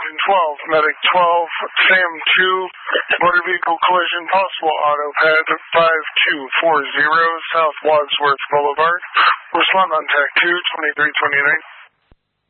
12, Medic 12, Sam 2, motor vehicle collision, possible auto pad 5240 South Wadsworth Boulevard. Respond on TAC 2, 2329.